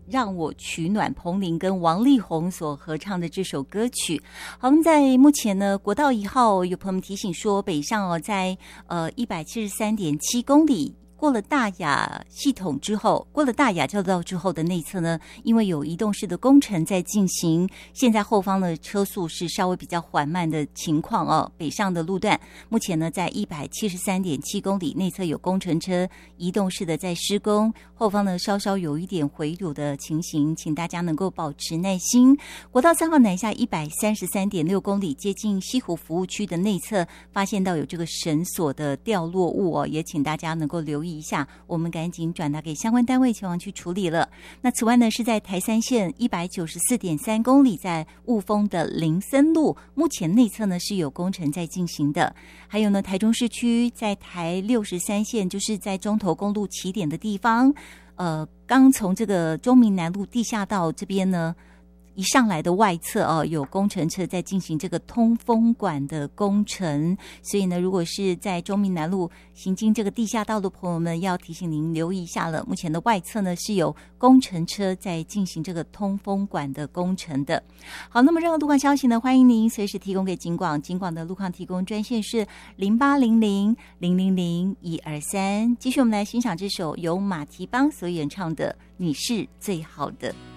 让我取暖，彭羚跟王力宏所合唱的这首歌曲。好，我们在目前呢，国道1号有朋友们提醒说，北上在173.7公里。过了大雅系统之后，过了大雅交流道之后的内侧呢，因为有移动式的工程在进行，现在后方的车速是稍微比较缓慢的情况哦。北上的路段目前呢在173.7公里，内侧有工程车移动式的在施工，后方呢稍稍有一点回堵的情形，请大家能够保持耐心。国道3号南下133.6公里，接近西湖服务区的内侧，发现到有这个绳索的掉落物哦，也请大家能够留意一下，我们赶紧转达给相关单位前往去处理了。那此外呢，是在台三线194.3公里，在雾峰的林森路，目前内侧呢是有工程在进行的。还有呢，台中市区在台63线，就是在中投公路起点的地方，刚从这个中民南路地下道这边呢一上来的外侧有工程车在进行这个通风管的工程，所以呢，如果是在中民南路行经这个地下道的朋友们，要提醒您留意一下了。目前的外侧呢是有工程车在进行这个通风管的工程的。好，那么任何路况消息呢，欢迎您随时提供给警广，警广的路况提供专线是0800000123。继续我们来欣赏这首由马蹄邦所演唱的《你是最好的》。